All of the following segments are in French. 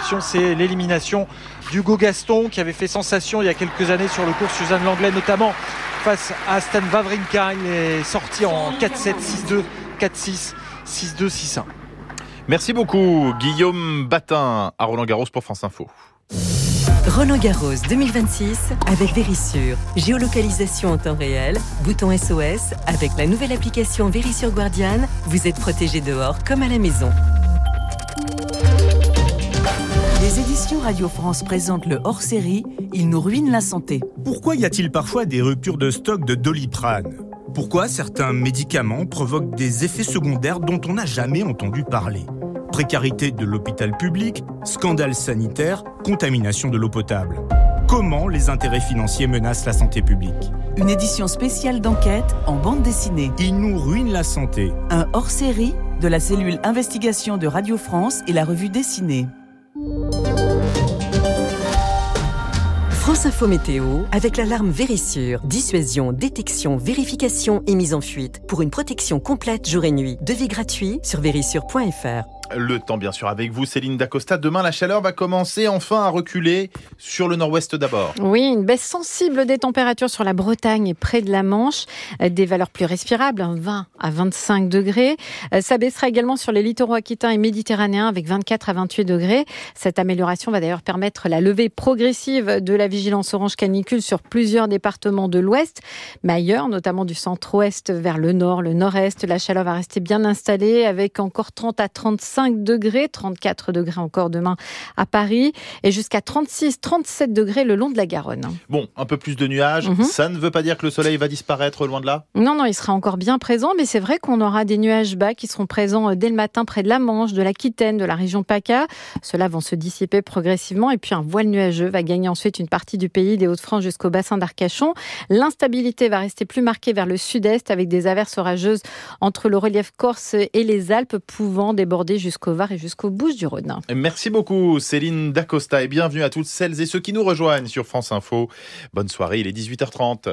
qualification, c'est l'élimination d'Hugo Gaston qui avait fait sensation il y a quelques années sur le cours Suzanne Langlais, notamment face à Stan Wawrinka. Il est sorti en 4-7, 6-2, 4-6, 6-2, 6-1. Merci beaucoup Guillaume Batin à Roland-Garros pour France Info. Roland-Garros 2026 avec Verisure. Géolocalisation en temps réel, bouton SOS. Avec la nouvelle application Verisure Guardian, vous êtes protégé dehors comme à la maison. Les éditions Radio France présentent le hors-série « Il nous ruine la santé ». Pourquoi y a-t-il parfois des ruptures de stock de Doliprane ? Pourquoi certains médicaments provoquent des effets secondaires dont on n'a jamais entendu parler ? Précarité de l'hôpital public, scandale sanitaire, contamination de l'eau potable. Comment les intérêts financiers menacent la santé publique ? Une édition spéciale d'enquête en bande dessinée. Il nous ruine la santé. Un hors-série de la cellule Investigation de Radio France et la revue dessinée. France Info Météo avec l'alarme Verisure. Dissuasion, détection, vérification et mise en fuite. Pour une protection complète jour et nuit. Devis gratuit sur verisure.fr. Le temps bien sûr avec vous Céline Dacosta. Demain la chaleur va commencer enfin à reculer sur le nord-ouest d'abord. Oui, une baisse sensible des températures sur la Bretagne et près de la Manche. Des valeurs plus respirables, 20 à 25 degrés. Ça baissera également sur les littoraux aquitains et méditerranéens avec 24 à 28 degrés. Cette amélioration va d'ailleurs permettre la levée progressive de la vigilance orange canicule sur plusieurs départements de l'ouest. Mais ailleurs, notamment du centre-ouest vers le nord, le nord-est, la chaleur va rester bien installée avec encore 30 à 35 degrés, 34 degrés encore demain à Paris et jusqu'à 36-37 degrés le long de la Garonne. Bon, un peu plus de nuages, ça ne veut pas dire que le soleil va disparaître loin de là ? Non, il sera encore bien présent, mais c'est vrai qu'on aura des nuages bas qui seront présents dès le matin près de la Manche, de l'Aquitaine, de la région PACA. Ceux-là vont se dissiper progressivement et puis un voile nuageux va gagner ensuite une partie du pays, des Hauts-de-France jusqu'au bassin d'Arcachon. L'instabilité va rester plus marquée vers le sud-est avec des averses orageuses entre le relief corse et les Alpes pouvant déborder jusqu'au Var et jusqu'aux Bouches-du-Rhône. Merci beaucoup Céline Dacosta et bienvenue à toutes celles et ceux qui nous rejoignent sur France Info. Bonne soirée, il est 18h30.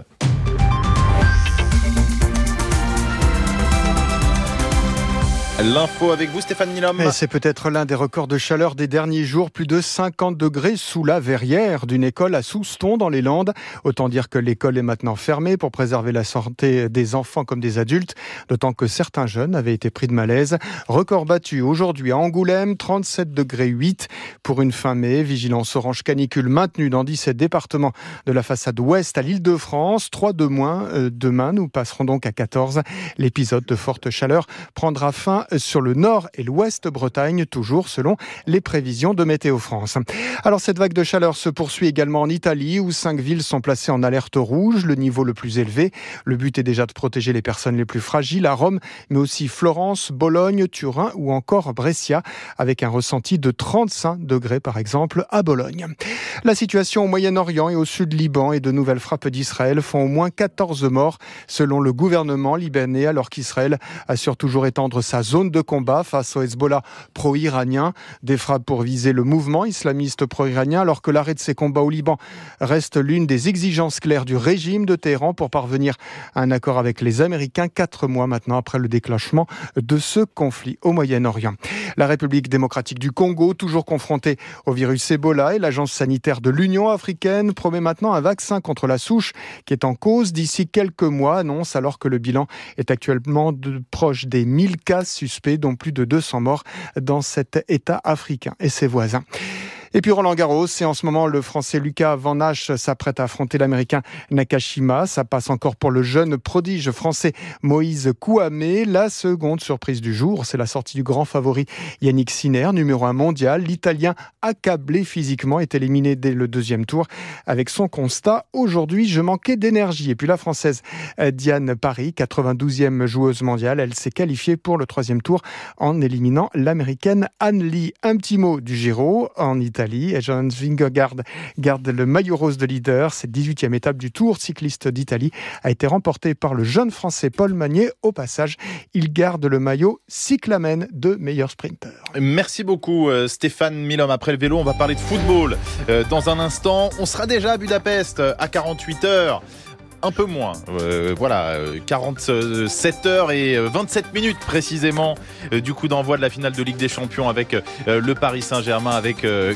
L'info avec vous Stéphane Milhomme. Et c'est peut-être l'un des records de chaleur des derniers jours. Plus de 50 degrés sous la verrière d'une école à Souston dans les Landes. Autant dire que l'école est maintenant fermée pour préserver la santé des enfants comme des adultes. D'autant que certains jeunes avaient été pris de malaise. Record battu aujourd'hui à Angoulême, 37 degrés 8 pour une fin mai. Vigilance orange canicule maintenue dans 17 départements de la façade ouest à l'Île-de-France. 3 de moins demain. Nous passerons donc à 14. L'épisode de forte chaleur prendra fin sur le nord et l'ouest Bretagne, toujours selon les prévisions de Météo France. Alors cette vague de chaleur se poursuit également en Italie où 5 villes sont placées en alerte rouge, le niveau le plus élevé. Le but est déjà de protéger les personnes les plus fragiles à Rome, mais aussi Florence, Bologne, Turin ou encore Brescia, avec un ressenti de 35 degrés par exemple à Bologne. La situation au Moyen-Orient et au sud Liban et de nouvelles frappes d'Israël font au moins 14 morts selon le gouvernement libanais, alors qu'Israël assure toujours étendre sa zone de combat face au Hezbollah pro-iranien. Des frappes pour viser le mouvement islamiste pro-iranien, alors que l'arrêt de ces combats au Liban reste l'une des exigences claires du régime de Téhéran pour parvenir à un accord avec les Américains 4 mois maintenant après le déclenchement de ce conflit au Moyen-Orient. La République démocratique du Congo, toujours confrontée au virus Ebola, et l'agence sanitaire de l'Union africaine promet maintenant un vaccin contre la souche qui est en cause d'ici quelques mois, annonce, alors que le bilan est actuellement proche des 1000 cas suspects, dont plus de 200 morts dans cet État africain et ses voisins. Et puis Roland-Garros, c'est en ce moment le Français Lucas Van Ness s'apprête à affronter l'Américain Nakashima. Ça passe encore pour le jeune prodige français Moïse Kouamé. La seconde surprise du jour, c'est la sortie du grand favori Yannick Sinner, numéro 1 mondial. L'Italien, accablé physiquement, est éliminé dès le deuxième tour avec son constat « Aujourd'hui, je manquais d'énergie ». Et puis la Française Diane Parry, 92e joueuse mondiale, elle s'est qualifiée pour le troisième tour en éliminant l'Américaine Anne Lee. Un petit mot du Giro en Italie. Et Jonas Vingegaard garde le maillot rose de leader. Cette 18e étape du Tour cycliste d'Italie a été remportée par le jeune Français Paul Magnier. Au passage, il garde le maillot cyclamen de meilleur sprinter. Merci beaucoup Stéphane Milhomme. Après le vélo, on va parler de football. Dans un instant, on sera déjà à Budapest à 48 heures. Un peu moins, 47 heures et 27 minutes précisément du coup d'envoi de la finale de Ligue des Champions avec le Paris Saint-Germain, avec